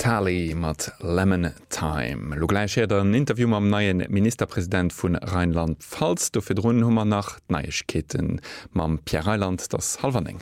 Tally mat Lemon Time. Lo gleich ein Interview am neuen Ministerpräsident vun Rheinland-Pfalz. Do fir runnnen hummer nach Neichketen mam Pierre Reiland das Halverning.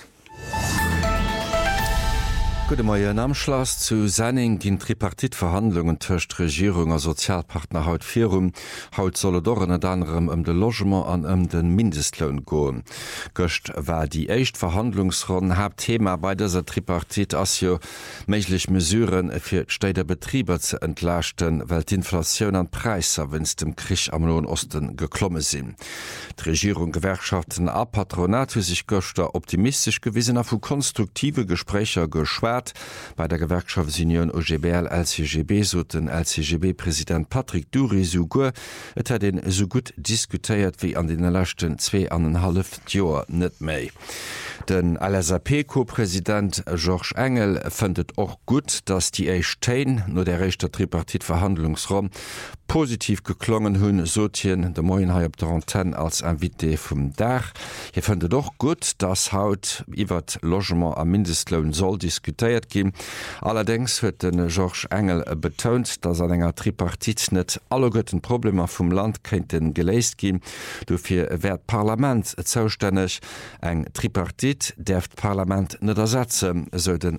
Gute Morgen am Schloss zu Senning gin Tripartitverhandlungen töcht Regierung a Sozialpartner haut Firum. Haut solle doch net anderem de Logement an den Mindestlohn goen. Göcht war die echt Verhandlungsrunde hab Thema bei dieser Tripartit asio meiglich mesuren fir Städter Betrieber zu entlasten, weil d'Inflation an Preiser wenns dem Krich am Nahen Osten geklomme sinn. Die Regierung, Gewerkschaften a Patronat hu sich Göchter optimistisch gewesen a vu konstruktive Gesprächer geschwert. Bei der Gewerkschaftsunion OGBL LCGB so den LCGB-Präsident Patrick Dury Sugur et hat den so gut diskutiert wie an den letzten 2,5 Jahren net méi. Den LSAP-Co-Präsident George Engel findet auch gut, dass die Eichstein nur der rechter Tripartit-Verhandlungsraum positiv geklungen hunn Sotien de Moien op der Antenne als Invité vum Dach. Hier findet doch gut, dass haut iwwer Logement am Mindestlohn soll diskutiert gin. Allerdings huet den George Engel betont, dass an enger Tripartit net alle gotten Probleme vum Land kenten geléist gin. Dofir wär Parlament zoustännech eng Tripartit derft Parlament net ersetzen, so den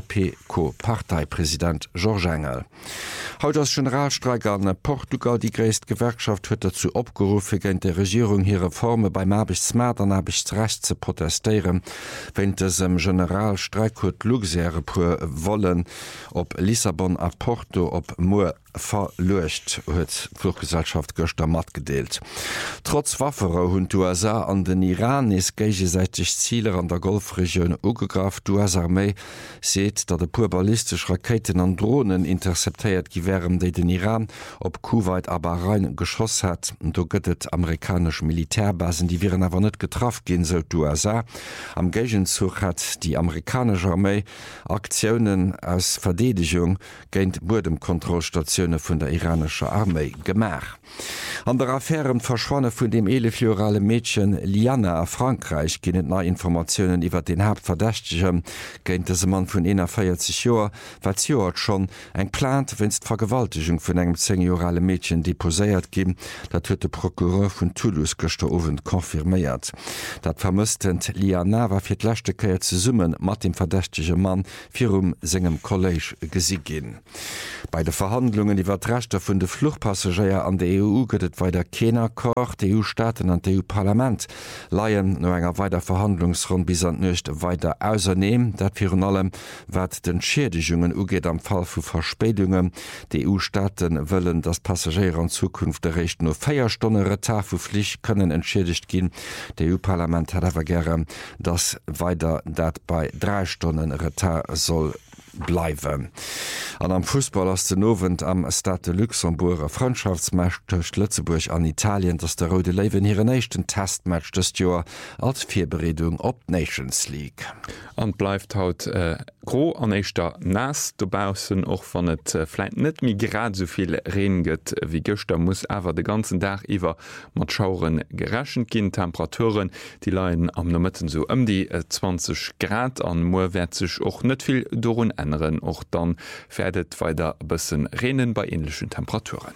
LSAP-Co-Parteipräsident George Engel. Haut als Generalstreik an Portugal die gräst Gewerkschaft huet dazu opgerufen, gegen der Regierung hier Reforme beim Abichtsmarkt an Abichtsrecht zu protestieren, wenn es im Generalstreik huet Luxere pur wollen, ob Lissabon a Porto op Moor verlöscht, huet Fluggesellschaft Göster mat gedeelt. Trotz Waffere hunn USA an den Iran is gegenseitig Ziele an der Golfregion ugegraf. US-Armee seht, dat de pur ballistisch Raketen an Drohnen interceptéiert gewähren, déi den Iran op Kuwait aber rein geschoss hat. Do gëtt amerikasch Militärbasen, die wären awer net getraf gin se USA. Am Gegenzug hat die amerikanische Armee Aktionen aus Verdedigung géint Bodenkontrollstationen vun der iranischer Armee gemach. An der Affären verschwanne vun dem 11-jährige Mädchen Liana a Frankreich ginnet na Informationen iwwer den Hauptverdächtigen géint se Mann vun 41 Joer, wat Joert schon eng plant, wennst Vergewaltigung vun engem 10-jährige Mädchen deposéiert gin, dat huet de Prokureur vun Toulouse gëster owen konfirméiert. Dat vermëstend Liana war fir d'lächte Käier ze summen mat dem verdächtige Mann firum segem College gesieg gin. Bei de Verhandlungen iwwer d'Rechte vun de Fluchtpassagéier an der EU gëtt weiter keiner Koch, de EU-Staaten an de EU-Parlament laien no enger weiter Verhandlungsrund bis an nicht weiter ausnehmen, dat fir allem wat den Schädigungen ugeht am Fall vu Verspätungen. Die EU-Staaten wollen, dass Passagiere in Zukunft recht nur 4 Stunden Retard vu Pflicht können entschädigt gehen. Der EU-Parlament hat aber gerne, dass weiter dat bei 3 Stunden Retard soll bleiwen. An am Fußball aus den Novent am Stade de Luxemburger Freundschaftsmatch töcht Lützeburg an Italien, dass der Rode Löwen ihren nächsten Testmatch des Jahr als Vorbereitung op Nations League. Und bleibt haut gro an echter nass dobausen och van het vielleicht net mi grad soviel reden gëtt wie Göster muss awer de ganzen Tag iwwer mat Schauren gerechen gin. Temperaturen die leien am Nommetten so die 20 Grad an Moorwert sech och net viel dorun ändern, och dann werdet weiter bëssen Renen bei ähnlichen Temperaturen.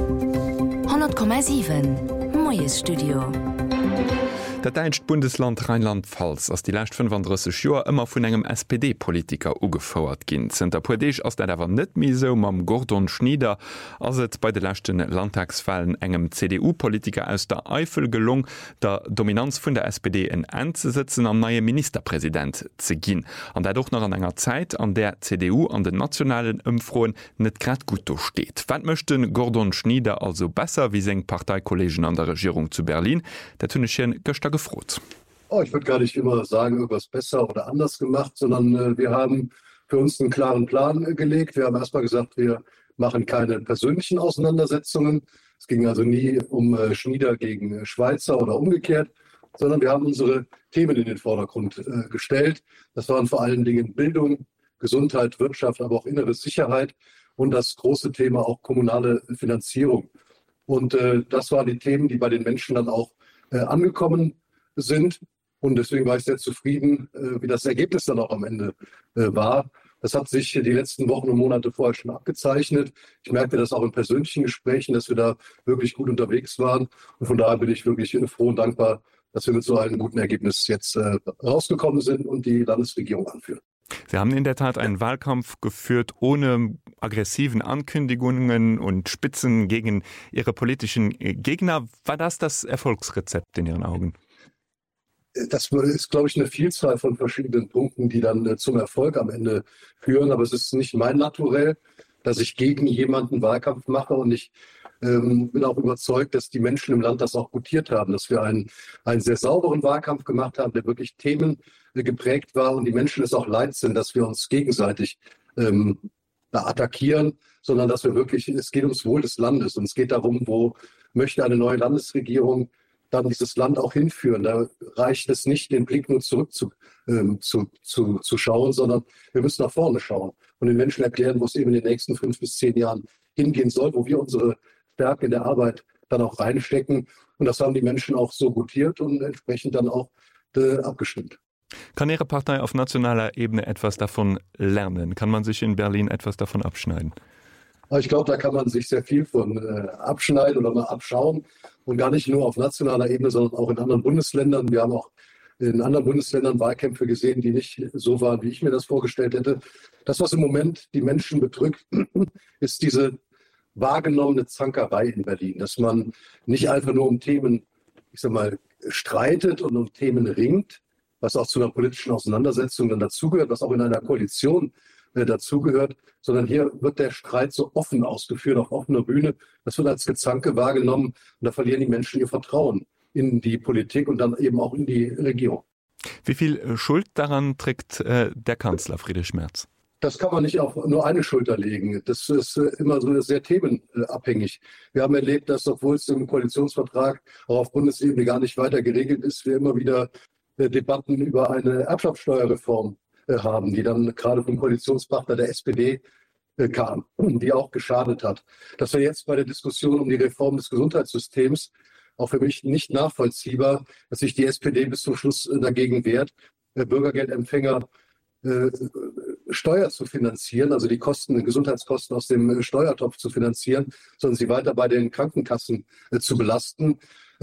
100,7 Moes Studio. Dat deinst Bundesland Rheinland-Pfalz ass die lächt 35 Joer ëmmer vun engem SPD-Politiker ugefauerert ginn. Zter Pudeich ass dat awer net miso mam Gordon Schnieder ass et bei de lächten Landtagsfällen engem CDU-Politiker aus der Eifel gelung, der Dominanz vun der SPD en enzesetzen an neue Ministerpräsident ze ginn. An dat doch noch an enger Zeit, an der CDU an den nationalen Ëmfroen net grad gut dosteet. Wat mëchten Gordon Schnieder also besser wie seng Parteikollegen an der Regierung zu Berlin? Dat hunnechen Göster gefrot. Ich würde gar nicht immer sagen, irgendwas besser oder anders gemacht, sondern wir haben für uns einen klaren Plan gelegt. Wir haben erstmal gesagt, wir machen keine persönlichen Auseinandersetzungen. Es ging also nie um Schnieder gegen Schweizer oder umgekehrt, sondern wir haben unsere Themen in den Vordergrund gestellt. Das waren vor allen Dingen Bildung, Gesundheit, Wirtschaft, aber auch innere Sicherheit und das große Thema auch kommunale Finanzierung. Und das waren die Themen, die bei den Menschen dann auch angekommen sind. Und deswegen war ich sehr zufrieden, wie das Ergebnis dann auch am Ende war. Das hat sich die letzten Wochen und Monate vorher schon abgezeichnet. Ich merkte das auch in persönlichen Gesprächen, dass wir da wirklich gut unterwegs waren. Und von daher bin ich wirklich froh und dankbar, dass wir mit so einem guten Ergebnis jetzt rausgekommen sind und die Landesregierung anführen. Sie haben in der Tat einen Wahlkampf geführt ohne aggressiven Ankündigungen und Spitzen gegen Ihre politischen Gegner. War das Erfolgsrezept in Ihren Augen? Das ist, glaube ich, eine Vielzahl von verschiedenen Punkten, die dann zum Erfolg am Ende führen. Aber es ist nicht mein Naturell, dass ich gegen jemanden Wahlkampf mache. Und ich bin auch überzeugt, dass die Menschen im Land das auch gutiert haben, dass wir einen sehr sauberen Wahlkampf gemacht haben, der wirklich Themen geprägt war und die Menschen es auch leid sind, dass wir uns gegenseitig attackieren, sondern dass wir wirklich, es geht ums Wohl des Landes und es geht darum, wo möchte eine neue Landesregierung dann dieses Land auch hinführen. Da reicht es nicht, den Blick nur zurück zu schauen, sondern wir müssen nach vorne schauen und den Menschen erklären, wo es eben in den nächsten 5 bis 10 Jahren hingehen soll, wo wir unsere Stärke in der Arbeit dann auch reinstecken. Und das haben die Menschen auch so gutiert und entsprechend dann auch abgestimmt. Kann Ihre Partei auf nationaler Ebene etwas davon lernen? Kann man sich in Berlin etwas davon abschneiden? Ich glaube, da kann man sich sehr viel von abschneiden oder mal abschauen und gar nicht nur auf nationaler Ebene, sondern auch in anderen Bundesländern. Wir haben auch in anderen Bundesländern Wahlkämpfe gesehen, die nicht so waren, wie ich mir das vorgestellt hätte. Das, was im Moment die Menschen bedrückt, ist diese wahrgenommene Zankerei in Berlin, dass man nicht einfach nur um Themen, ich sag mal, streitet und um Themen ringt, was auch zu einer politischen Auseinandersetzung dann dazugehört, was auch in einer Koalition dazugehört, sondern hier wird der Streit so offen ausgeführt, auf offener Bühne. Das wird als Gezanke wahrgenommen und da verlieren die Menschen ihr Vertrauen in die Politik und dann eben auch in die Regierung. Wie viel Schuld daran trägt der Kanzler Friedrich Merz? Das kann man nicht auf nur eine Schulter legen. Das ist immer so sehr themenabhängig. Wir haben erlebt, dass, obwohl es im Koalitionsvertrag auch auf Bundesebene gar nicht weiter geregelt ist, wir immer wieder Debatten über eine Erbschaftssteuerreform haben, die dann gerade vom Koalitionspartner der SPD kam, die auch geschadet hat. Dass wir jetzt bei der Diskussion um die Reform des Gesundheitssystems auch für mich nicht nachvollziehbar, dass sich die SPD bis zum Schluss dagegen wehrt, Bürgergeldempfänger Steuer zu finanzieren, also die Gesundheitskosten aus dem Steuertopf zu finanzieren, sondern sie weiter bei den Krankenkassen zu belasten.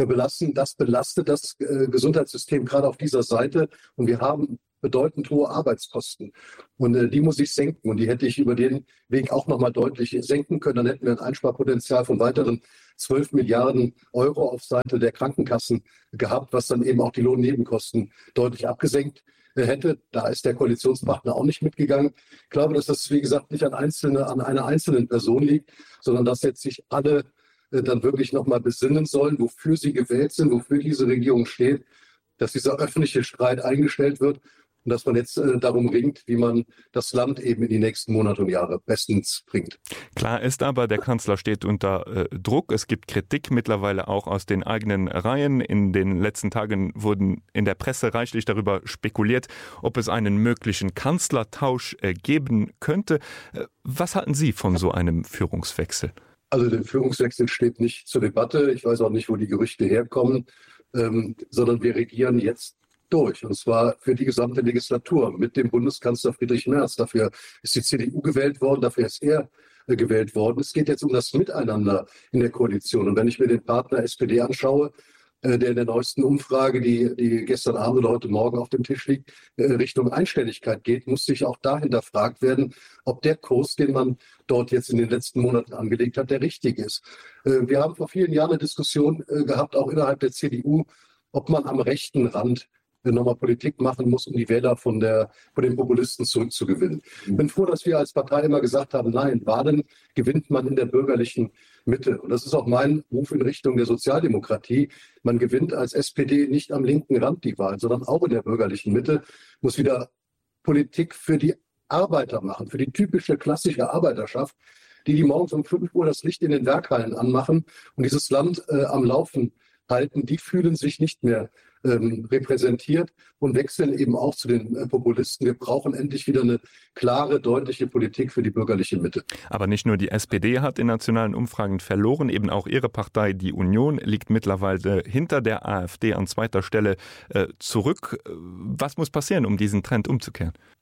Das belastet das Gesundheitssystem gerade auf dieser Seite und wir haben bedeutend hohe Arbeitskosten. Und die muss ich senken. Und die hätte ich über den Weg auch noch mal deutlich senken können. Dann hätten wir ein Einsparpotenzial von weiteren 12 Milliarden Euro auf Seite der Krankenkassen gehabt, was dann eben auch die Lohnnebenkosten deutlich abgesenkt hätte. Da ist der Koalitionspartner auch nicht mitgegangen. Ich glaube, dass das, wie gesagt, nicht an einer einzelnen Person liegt, sondern dass jetzt sich alle dann wirklich noch mal besinnen sollen, wofür sie gewählt sind, wofür diese Regierung steht, dass dieser öffentliche Streit eingestellt wird und dass man jetzt darum ringt, wie man das Land eben in die nächsten Monate und Jahre bestens bringt. Klar ist aber, der Kanzler steht unter Druck. Es gibt Kritik mittlerweile auch aus den eigenen Reihen. In den letzten Tagen wurden in der Presse reichlich darüber spekuliert, ob es einen möglichen Kanzlertausch geben könnte. Was halten Sie von so einem Führungswechsel? Also der Führungswechsel steht nicht zur Debatte. Ich weiß auch nicht, wo die Gerüchte herkommen, sondern wir regieren jetzt durch. Und zwar für die gesamte Legislatur mit dem Bundeskanzler Friedrich Merz. Dafür ist die CDU gewählt worden, dafür ist er gewählt worden. Es geht jetzt um das Miteinander in der Koalition. Und wenn ich mir den Partner SPD anschaue, der in der neuesten Umfrage, die gestern Abend oder heute Morgen auf dem Tisch liegt, Richtung Einstelligkeit geht, muss sich auch da hinterfragt werden, ob der Kurs, den man dort jetzt in den letzten Monaten angelegt hat, der richtige ist. Wir haben vor vielen Jahren eine Diskussion gehabt, auch innerhalb der CDU, ob man am rechten Rand nochmal Politik machen muss, um die Wähler von den Populisten zurückzugewinnen. Ich bin froh, dass wir als Partei immer gesagt haben, nein, Wahlen gewinnt man in der bürgerlichen Mitte. Und das ist auch mein Ruf in Richtung der Sozialdemokratie. Man gewinnt als SPD nicht am linken Rand die Wahl, sondern auch in der bürgerlichen Mitte, muss wieder Politik für die Arbeiter machen, für die typische klassische Arbeiterschaft, die morgens um 5 Uhr das Licht in den Werkhallen anmachen und dieses Land am Laufen halten, die fühlen sich nicht mehr repräsentiert und wechseln eben auch zu den Populisten. Wir brauchen endlich wieder eine klare, deutliche Politik für die bürgerliche Mitte. Aber nicht nur die SPD hat in nationalen Umfragen verloren, eben auch ihre Partei, die Union, liegt mittlerweile hinter der AfD an zweiter Stelle zurück. Was muss passieren, um diesen Trend umzukehren?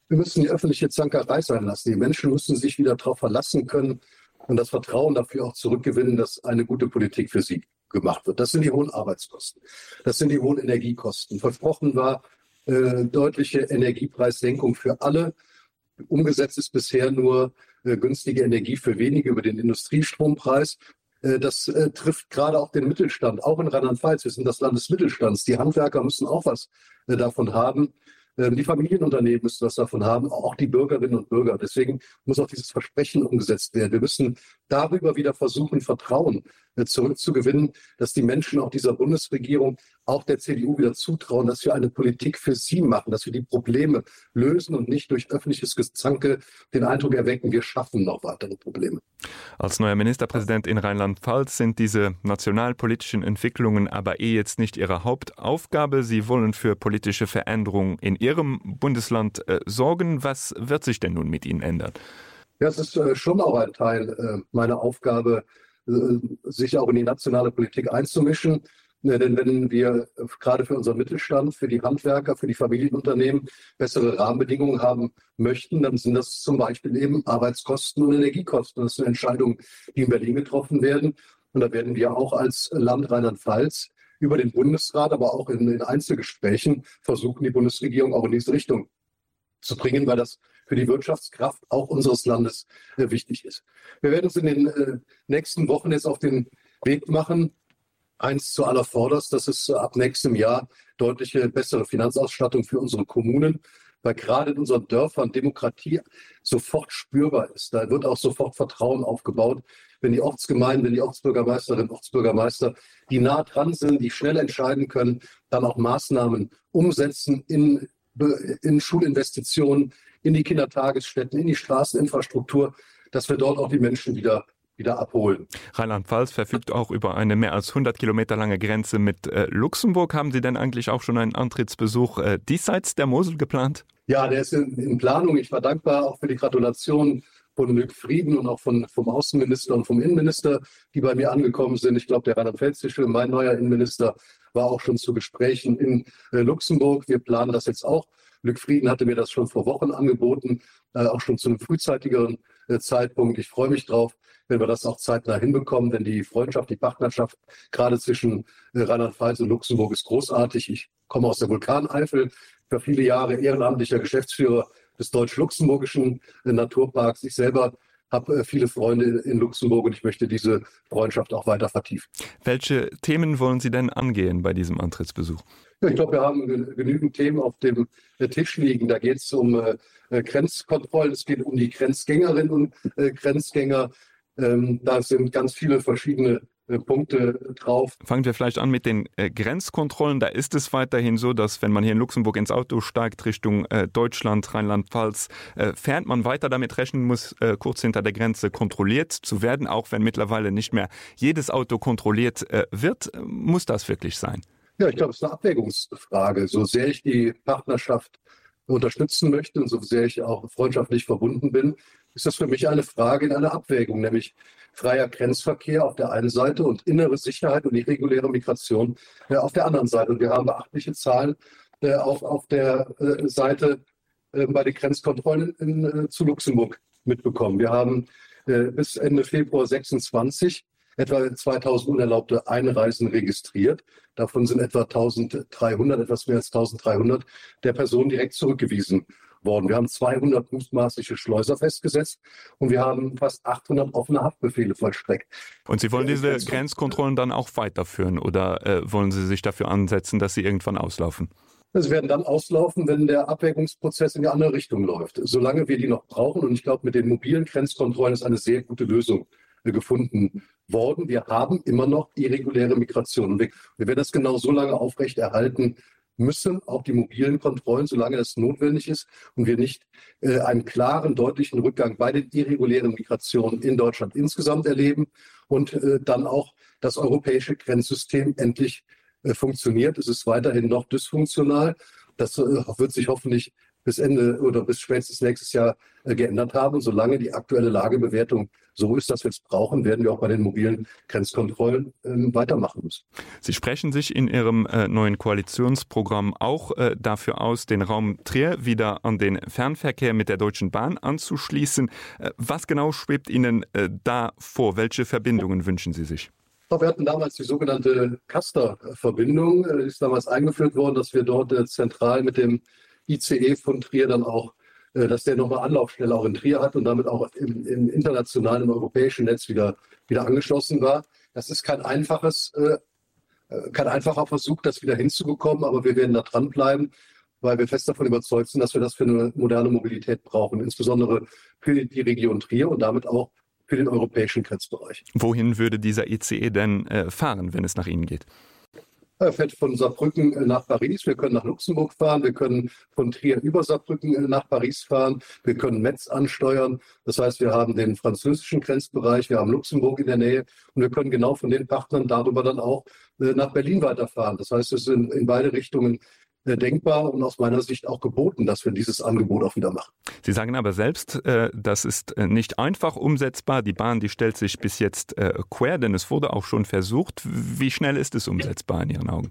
Wir müssen die öffentliche Zankerei sein lassen. Die Menschen müssen sich wieder darauf verlassen können und das Vertrauen dafür auch zurückgewinnen, dass eine gute Politik für sie gemacht wird. Das sind die hohen Arbeitskosten. Das sind die hohen Energiekosten. Versprochen war deutliche Energiepreissenkung für alle. Umgesetzt ist bisher nur günstige Energie für wenige über den Industriestrompreis. Das trifft gerade auch den Mittelstand, auch in Rheinland-Pfalz. Wir sind das Land des Mittelstands. Die Handwerker müssen auch was davon haben. Die Familienunternehmen müssen was davon haben, auch die Bürgerinnen und Bürger. Deswegen muss auch dieses Versprechen umgesetzt werden. Wir müssen darüber wieder versuchen, Vertrauen zurückzugewinnen, dass die Menschen auch dieser Bundesregierung, auch der CDU wieder zutrauen, dass wir eine Politik für sie machen, dass wir die Probleme lösen und nicht durch öffentliches Gezanke den Eindruck erwecken, wir schaffen noch weitere Probleme. Als neuer Ministerpräsident in Rheinland-Pfalz sind diese nationalpolitischen Entwicklungen aber jetzt nicht Ihre Hauptaufgabe. Sie wollen für politische Veränderungen in Ihrem Bundesland sorgen. Was wird sich denn nun mit Ihnen ändern? Ja, es ist schon auch ein Teil meiner Aufgabe, sich auch in die nationale Politik einzumischen. Denn wenn wir gerade für unseren Mittelstand, für die Handwerker, für die Familienunternehmen bessere Rahmenbedingungen haben möchten, dann sind das zum Beispiel eben Arbeitskosten und Energiekosten. Das sind Entscheidungen, die in Berlin getroffen werden. Und da werden wir auch als Land Rheinland-Pfalz über den Bundesrat, aber auch in Einzelgesprächen versuchen, die Bundesregierung auch in diese Richtung zu bringen, weil das für die Wirtschaftskraft auch unseres Landes wichtig ist. Wir werden uns in den nächsten Wochen jetzt auf den Weg machen, eins zu allervorderst, dass es ab nächstem Jahr deutliche bessere Finanzausstattung für unsere Kommunen, weil gerade in unseren Dörfern Demokratie sofort spürbar ist. Da wird auch sofort Vertrauen aufgebaut, wenn die Ortsgemeinden, wenn die Ortsbürgermeisterinnen, Ortsbürgermeister, die nah dran sind, die schnell entscheiden können, dann auch Maßnahmen umsetzen in Schulinvestitionen, in die Kindertagesstätten, in die Straßeninfrastruktur, dass wir dort auch die Menschen wieder abholen. Rheinland-Pfalz verfügt auch über eine mehr als 100 Kilometer lange Grenze mit Luxemburg. Haben Sie denn eigentlich auch schon einen Antrittsbesuch diesseits der Mosel geplant? Ja, der ist in Planung. Ich war dankbar auch für die Gratulation von Luc Frieden und auch vom Außenminister und vom Innenminister, die bei mir angekommen sind. Ich glaube, der rheinland-pfälzische, mein neuer Innenminister, war auch schon zu Gesprächen in Luxemburg. Wir planen das jetzt auch. Luc Frieden hatte mir das schon vor Wochen angeboten, auch schon zu einem frühzeitigeren Zeitpunkt. Ich freue mich drauf, wenn wir das auch zeitnah hinbekommen, denn die Freundschaft, die Partnerschaft gerade zwischen Rheinland-Pfalz und Luxemburg ist großartig. Ich komme aus der Vulkaneifel, für viele Jahre ehrenamtlicher Geschäftsführer des deutsch-luxemburgischen Naturparks. Ich selber habe viele Freunde in Luxemburg und ich möchte diese Freundschaft auch weiter vertiefen. Welche Themen wollen Sie denn angehen bei diesem Antrittsbesuch? Ja, ich glaube, wir haben genügend Themen auf dem Tisch liegen. Da geht es um Grenzkontrollen, es geht um die Grenzgängerinnen und Grenzgänger. Da sind ganz viele verschiedene Punkte drauf. Fangen wir vielleicht an mit den Grenzkontrollen. Da ist es weiterhin so, dass wenn man hier in Luxemburg ins Auto steigt Richtung Deutschland, Rheinland-Pfalz, fährt man weiter damit rechnen muss, kurz hinter der Grenze kontrolliert zu werden, auch wenn mittlerweile nicht mehr jedes Auto kontrolliert wird. Muss das wirklich sein? Ja, ich glaube, es ist eine Abwägungsfrage. So sehr ich die Partnerschaft unterstützen möchte und so sehr ich auch freundschaftlich verbunden bin, ist das für mich eine Frage in einer Abwägung, nämlich freier Grenzverkehr auf der einen Seite und innere Sicherheit und irreguläre Migration auf der anderen Seite. Und wir haben beachtliche Zahlen auf der Seite bei den Grenzkontrollen zu Luxemburg mitbekommen. Wir haben bis Ende Februar 26 etwa 2000 unerlaubte Einreisen registriert. Davon sind etwa 1300, etwas mehr als 1300 der Personen direkt zurückgewiesen worden. Wir haben 200 mutmaßliche Schleuser festgesetzt und wir haben fast 800 offene Haftbefehle vollstreckt. Und Sie wollen diese Grenzkontrollen dann auch weiterführen oder wollen Sie sich dafür ansetzen, dass sie irgendwann auslaufen? Sie werden dann auslaufen, wenn der Abwägungsprozess in die andere Richtung läuft. Solange wir die noch brauchen, und ich glaube, mit den mobilen Grenzkontrollen ist eine sehr gute Lösung gefunden worden. Wir haben immer noch irreguläre Migration. Wir werden das genau so lange aufrechterhalten müssen, auch die mobilen Kontrollen, solange das notwendig ist und wir nicht einen klaren, deutlichen Rückgang bei den irregulären Migrationen in Deutschland insgesamt erleben und dann auch das europäische Grenzsystem endlich funktioniert. Es ist weiterhin noch dysfunktional. Das wird sich hoffentlich bis Ende oder bis spätestens nächstes Jahr geändert haben. Und solange die aktuelle Lagebewertung so ist, dass wir es brauchen, werden wir auch bei den mobilen Grenzkontrollen weitermachen müssen. Sie sprechen sich in Ihrem neuen Koalitionsprogramm auch dafür aus, den Raum Trier wieder an den Fernverkehr mit der Deutschen Bahn anzuschließen. Was genau schwebt Ihnen da vor? Welche Verbindungen wünschen Sie sich? Wir hatten damals die sogenannte Castor-Verbindung. Die ist damals eingeführt worden, dass wir dort zentral mit dem ICE von Trier dann auch, dass der nochmal Anlaufstelle auch in Trier hat und damit auch im internationalen, im europäischen Netz wieder angeschlossen war. Das ist kein einfacher Versuch, das wieder hinzubekommen, aber wir werden da dranbleiben, weil wir fest davon überzeugt sind, dass wir das für eine moderne Mobilität brauchen, insbesondere für die Region Trier und damit auch für den europäischen Grenzbereich. Wohin würde dieser ICE denn fahren, wenn es nach Ihnen geht? Er fährt von Saarbrücken nach Paris, wir können nach Luxemburg fahren, wir können von Trier über Saarbrücken nach Paris fahren, wir können Metz ansteuern. Das heißt, wir haben den französischen Grenzbereich, wir haben Luxemburg in der Nähe und wir können genau von den Partnern darüber dann auch nach Berlin weiterfahren. Das heißt, es ist in beide Richtungen denkbar und aus meiner Sicht auch geboten, dass wir dieses Angebot auch wieder machen. Sie sagen aber selbst, das ist nicht einfach umsetzbar. Die Bahn, die stellt sich bis jetzt quer, denn es wurde auch schon versucht. Wie schnell ist es umsetzbar in Ihren Augen?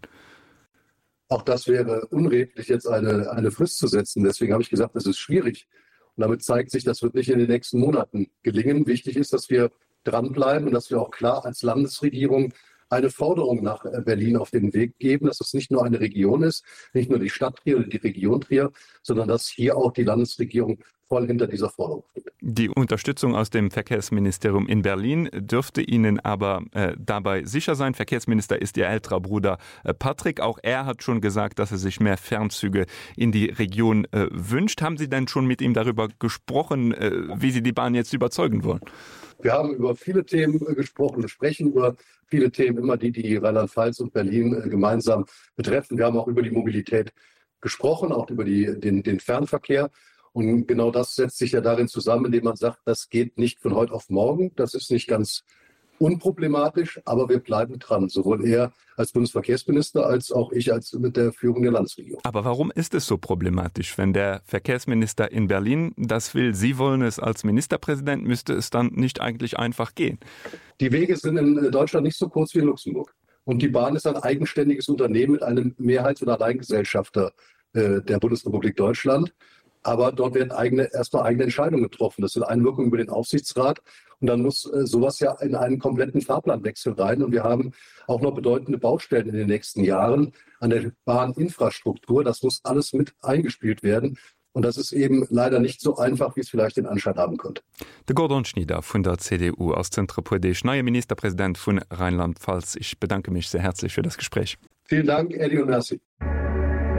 Auch das wäre unredlich, jetzt eine Frist zu setzen. Deswegen habe ich gesagt, das ist schwierig. Und damit zeigt sich, das wird nicht in den nächsten Monaten gelingen. Wichtig ist, dass wir dranbleiben und dass wir auch klar als Landesregierung eine Forderung nach Berlin auf den Weg geben, dass es nicht nur eine Region ist, nicht nur die Stadt Trier oder die Region Trier, sondern dass hier auch die Landesregierung voll hinter dieser Forderung steht. Die Unterstützung aus dem Verkehrsministerium in Berlin dürfte Ihnen aber dabei sicher sein. Verkehrsminister ist Ihr älterer Bruder Patrick. Auch er hat schon gesagt, dass er sich mehr Fernzüge in die Region wünscht. Haben Sie denn schon mit ihm darüber gesprochen, wie Sie die Bahn jetzt überzeugen wollen? Wir haben über viele Themen gesprochen, wir sprechen über viele Themen, immer die Rheinland-Pfalz und Berlin gemeinsam betreffen. Wir haben auch über die Mobilität gesprochen, auch über den Fernverkehr. Und genau das setzt sich ja darin zusammen, indem man sagt, das geht nicht von heute auf morgen. Das ist nicht ganz unproblematisch, aber wir bleiben dran, sowohl er als Bundesverkehrsminister als auch ich als mit der Führung der Landesregierung. Aber warum ist es so problematisch? Wenn der Verkehrsminister in Berlin das will, Sie wollen es als Ministerpräsident, müsste es dann nicht eigentlich einfach gehen? Die Wege sind in Deutschland nicht so kurz wie in Luxemburg. Und die Bahn ist ein eigenständiges Unternehmen mit einem Mehrheits- und Alleingesellschafter der Bundesrepublik Deutschland. Aber dort werden erstmal eigene Entscheidungen getroffen. Das sind Einwirkungen über den Aufsichtsrat. Und dann muss sowas ja in einen kompletten Fahrplanwechsel rein. Und wir haben auch noch bedeutende Baustellen in den nächsten Jahren an der Bahninfrastruktur. Das muss alles mit eingespielt werden. Und das ist eben leider nicht so einfach, wie es vielleicht den Anschein haben könnte. Der Gordon Schnieder von der CDU aus Zentralpoedisch, neuer Ministerpräsident von Rheinland-Pfalz. Ich bedanke mich sehr herzlich für das Gespräch. Vielen Dank, Eddie und merci.